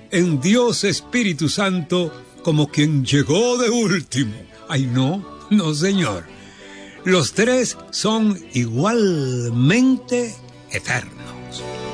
en Dios Espíritu Santo como quien llegó de último. Ay, no, señor. Los tres son igualmente eternos.